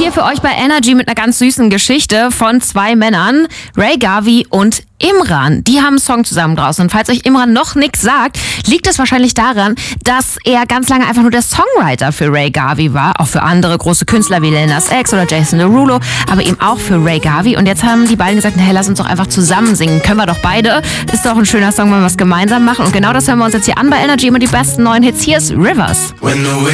hier für euch bei Energy mit einer ganz süßen Geschichte von 2 Männern, Ray Garvey und Imran. Die haben einen Song zusammen draußen. Und falls euch Imran noch nichts sagt, liegt es wahrscheinlich daran, dass er ganz lange einfach nur der Songwriter für Ray Garvey war. Auch für andere große Künstler wie Lil Nas X oder Jason Derulo, aber eben auch für Ray Garvey. Und jetzt haben die beiden gesagt, hey, lass uns doch einfach zusammen singen. Können wir doch beide. Ist doch ein schöner Song, wenn wir was gemeinsam machen. Und genau das hören wir uns jetzt hier an bei Energy. Immer die besten neuen Hits. Hier ist Rivers.